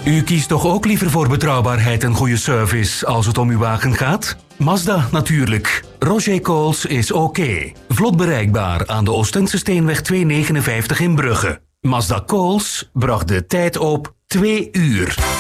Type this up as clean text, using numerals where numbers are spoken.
U kiest toch ook liever voor betrouwbaarheid en goede service als het om uw wagen gaat? Mazda natuurlijk. Roger Coles is oké. Vlot bereikbaar aan de Oostense Steenweg 259 in Brugge. Mazda Coles bracht de tijd op 2 uur.